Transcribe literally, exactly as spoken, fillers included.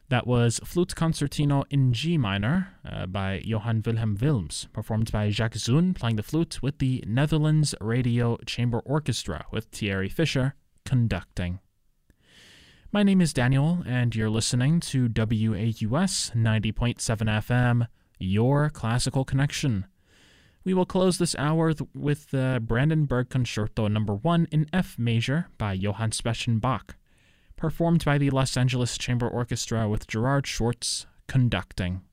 That was Flute Concertino in G minor uh, by Johann Wilhelm Wilms, performed by Jacques Zoon playing the flute with the Netherlands Radio Chamber Orchestra with Thierry Fischer conducting. My name is Daniel, and you're listening to W A U S ninety point seven F M, Your Classical Connection. We will close this hour th- with the Brandenburg Concerto number one in F major by Johann Sebastian Bach, performed by the Los Angeles Chamber Orchestra with Gerard Schwartz conducting.